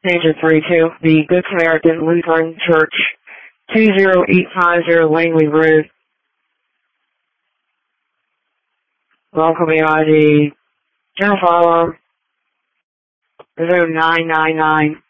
Agent 32, the Good Samaritan Lutheran Church, 20850 Langley Road. Welcome ID, General Firearm, 0999.